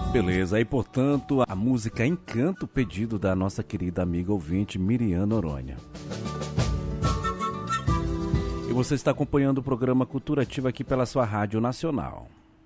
Beleza, e portanto a música Encanto, pedido da nossa querida amiga ouvinte Miriam Noronha. E você está acompanhando o programa Cultura Ativa aqui pela sua Rádio Nacional.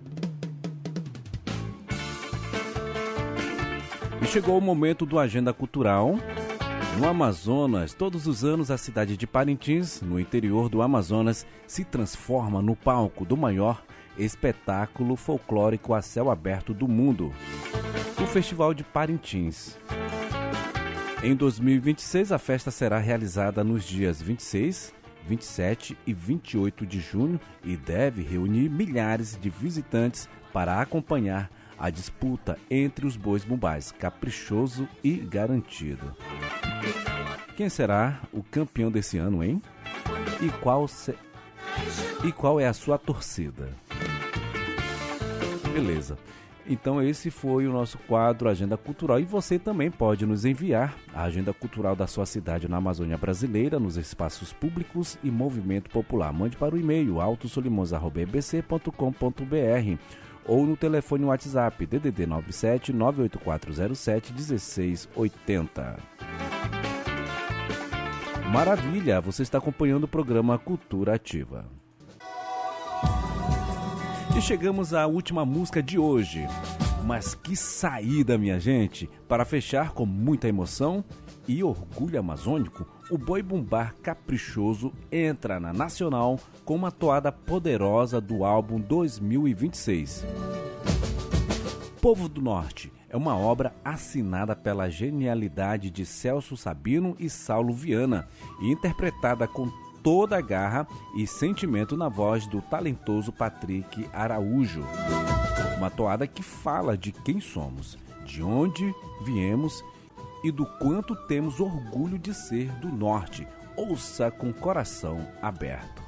E chegou o momento do Agenda Cultural. No Amazonas, todos os anos a cidade de Parintins, no interior do Amazonas, se transforma no palco do maior espetáculo folclórico a céu aberto do mundo, o Festival de Parintins. Em 2026, a festa será realizada nos dias 26, 27 e 28 de junho e deve reunir milhares de visitantes para acompanhar a disputa entre os bois bumbás, Caprichoso e Garantido. Quem será o campeão desse ano, hein? E qual é a sua torcida? Beleza. Então esse foi o nosso quadro Agenda Cultural. E você também pode nos enviar a agenda cultural da sua cidade na Amazônia Brasileira, nos espaços públicos e movimento popular. Mande para o e-mail autosolimões@ebc.com.br ou no telefone WhatsApp DDD 97 98407 1680. Maravilha! Você está acompanhando o programa Cultura Ativa. E chegamos à última música de hoje. Mas que saída, minha gente! Para fechar com muita emoção e orgulho amazônico, o boi bumbá Caprichoso entra na Nacional com uma toada poderosa do álbum 2026. Povo do Norte é uma obra assinada pela genialidade de Celso Sabino e Saulo Viana e interpretada com toda a garra e sentimento na voz do talentoso Patrick Araújo. Uma toada que fala de quem somos, de onde viemos e do quanto temos orgulho de ser do Norte. Ouça com coração aberto.